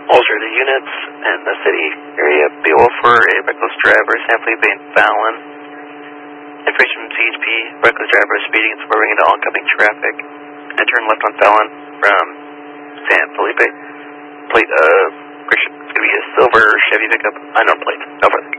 Also, the units in the city area, BO for a reckless driver, San Felipe and Fallon. Information from CHP, reckless driver speeding and swerving into oncoming traffic. And turn left on Fallon from San Felipe. Plate, it's going to be a silver Chevy pickup, unknown plate. No further.